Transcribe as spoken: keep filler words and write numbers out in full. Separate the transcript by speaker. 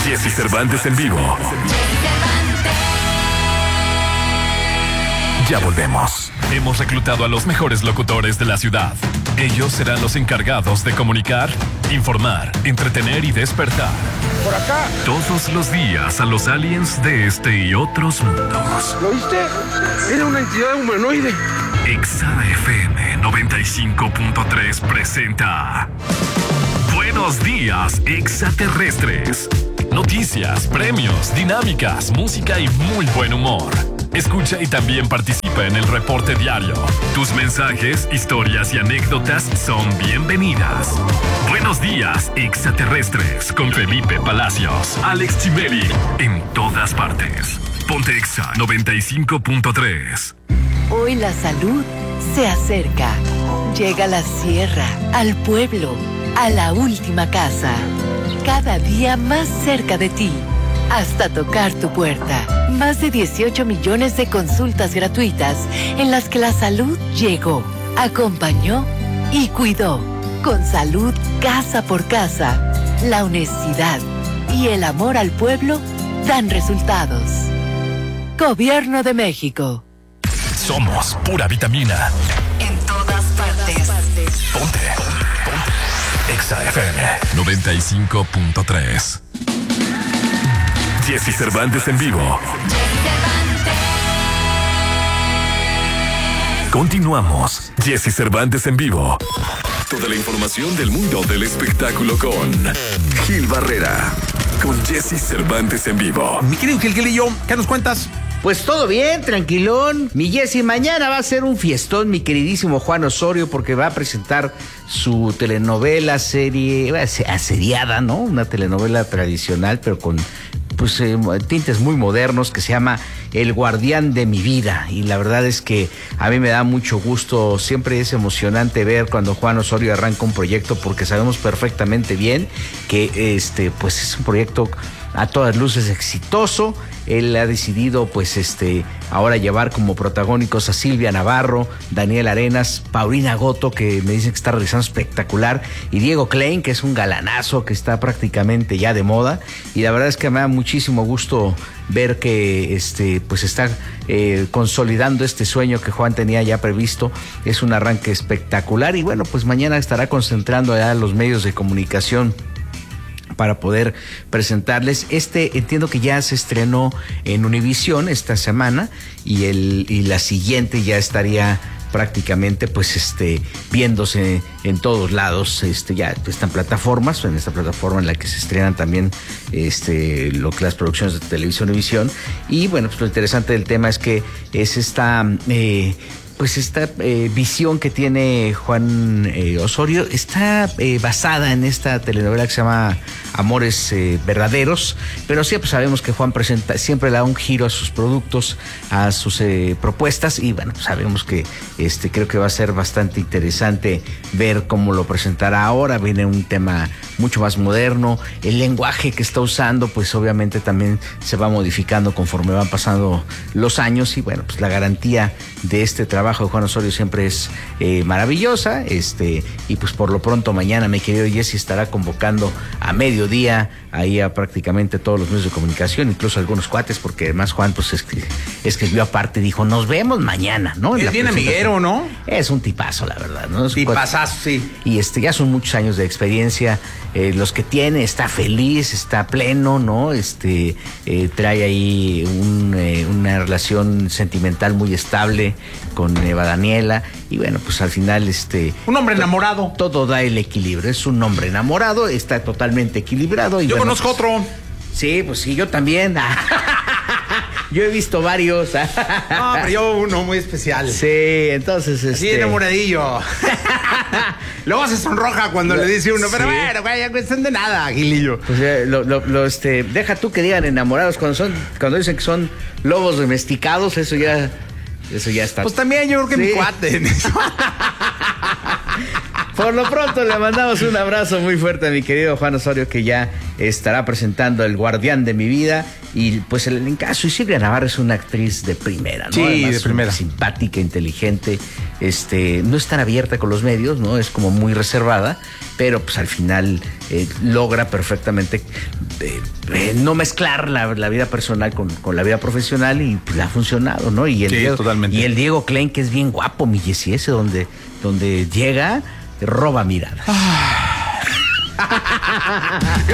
Speaker 1: Jessy Cervantes en vivo. Ya volvemos. Hemos reclutado a los mejores locutores de la ciudad. Ellos serán los encargados de comunicar, informar, entretener y despertar.
Speaker 2: Por acá.
Speaker 1: Todos los días a los aliens de este y otros mundos.
Speaker 2: ¿Lo oíste? Era una entidad humanoide.
Speaker 1: Exa F M noventa y cinco punto tres presenta Buenos días, extraterrestres. Noticias, premios, dinámicas, música y muy buen humor. Escucha y también participa en el reporte diario. Tus mensajes, historias y anécdotas son bienvenidas. Buenos días, extraterrestres, con Felipe Palacios, Alex Chimeli, en todas partes. Ponte Exa noventa y cinco punto tres.
Speaker 3: Hoy la salud se acerca. Llega a la sierra, al pueblo, a la última casa. Cada día más cerca de ti. Hasta tocar tu puerta. Más de dieciocho millones de consultas gratuitas en las que la salud llegó, acompañó y cuidó. Con salud casa por casa, la honestidad y el amor al pueblo dan resultados. Gobierno de México.
Speaker 1: Somos pura vitamina.
Speaker 3: En todas partes.
Speaker 1: Ponte. Ponte. Exa F M noventa y cinco punto tres. Jessy Cervantes en vivo. Continuamos. Jessy Cervantes en vivo. Toda la información del mundo del espectáculo con Gil Barrera. Con Jessy Cervantes en vivo.
Speaker 4: Mi querido Gil Gilillo, ¿qué nos cuentas?
Speaker 5: Pues todo bien, tranquilón. Mi Jessy, mañana va a ser un fiestón, mi queridísimo Juan Osorio, porque va a presentar su telenovela, serie, aseriada, ¿no? Una telenovela tradicional, pero con pues eh, tintes muy modernos, que se llama El Guardián de mi Vida. Y la verdad es que a mí me da mucho gusto, siempre es emocionante ver cuando Juan Osorio arranca un proyecto, porque sabemos perfectamente bien que este pues es un proyecto a todas luces exitoso. Él ha decidido pues este ahora llevar como protagónicos a Silvia Navarro, Daniel Arenas, Paulina Goto, que me dicen que está realizando espectacular, y Diego Klein, que es un galanazo que está prácticamente ya de moda. Y la verdad es que me da muchísimo gusto ver que este pues está eh, consolidando este sueño que Juan tenía ya previsto. Es un arranque espectacular y bueno, pues mañana estará concentrando a los medios de comunicación para poder presentarles. Este entiendo que ya se estrenó en Univisión esta semana y el y la siguiente ya estaría prácticamente pues este viéndose en todos lados. Este ya están plataformas, en esta plataforma en la que se estrenan también este lo que las producciones de televisión Univisión. Y bueno, pues lo interesante del tema es que es esta eh, pues esta eh, visión que tiene Juan eh, Osorio está eh, basada en esta telenovela que se llama Amores eh, Verdaderos, pero siempre sabemos que Juan presenta, siempre le da un giro a sus productos, a sus eh, propuestas, y bueno, sabemos que este creo que va a ser bastante interesante ver cómo lo presentará ahora. Viene un tema mucho más moderno, el lenguaje que está usando pues obviamente también se va modificando conforme van pasando los años, y bueno, pues la garantía de este trabajo de Juan Osorio siempre es eh, maravillosa, este y pues por lo pronto mañana mi querido Jessy estará convocando a mediodía ahí a prácticamente todos los medios de comunicación, incluso algunos cuates, porque además Juan pues escri- escribió aparte, dijo nos vemos mañana, ¿no?
Speaker 4: Es bien amiguero, ¿no?
Speaker 5: Es un tipazo, la verdad, ¿no?
Speaker 4: Tipazazo, sí.
Speaker 5: Y este ya son muchos años de experiencia, eh, los que tiene, está feliz, está pleno, ¿no? Este eh, trae ahí un, eh, una relación sentimental muy estable con Eva Daniela, y bueno, pues al final este
Speaker 4: un hombre enamorado.
Speaker 5: Todo da el equilibrio, es un hombre enamorado, está totalmente equilibrado. Y
Speaker 4: yo
Speaker 5: bueno,
Speaker 4: conozco
Speaker 5: pues,
Speaker 4: otro.
Speaker 5: Sí, pues sí, yo también. Yo he visto varios.
Speaker 4: No, pero yo uno muy especial.
Speaker 5: Sí, entonces este...
Speaker 4: Sí, enamoradillo. Luego se sonroja cuando
Speaker 5: lo,
Speaker 4: le dice uno, pero
Speaker 5: sí.
Speaker 4: bueno, güey, ya cuestión de nada, Gilillo.
Speaker 5: Pues eh, lo, lo, lo, este, deja tú que digan enamorados cuando son, cuando dicen que son lobos domesticados, eso ya, eso ya está.
Speaker 4: Pues también yo creo que
Speaker 5: sí.
Speaker 4: mi cuate.
Speaker 5: Por lo pronto le mandamos un abrazo muy fuerte a mi querido Juan Osorio, que ya estará presentando El Guardián de mi vida. Y pues el encaso, y Silvia Navarro es una actriz de primera, ¿no?
Speaker 4: Sí,
Speaker 5: Además,
Speaker 4: de primera.
Speaker 5: Simpática, inteligente, este, no es tan abierta con los medios, ¿no? Es como muy reservada, pero pues al final eh, logra perfectamente eh, eh, no mezclar la, la vida personal con, con la vida profesional, y pues, le ha funcionado, ¿no? Y el
Speaker 4: Sí,
Speaker 5: Diego,
Speaker 4: totalmente.
Speaker 5: Y el Diego Klein, que es bien guapo, mi Jessy, ese donde, donde llega, roba miradas.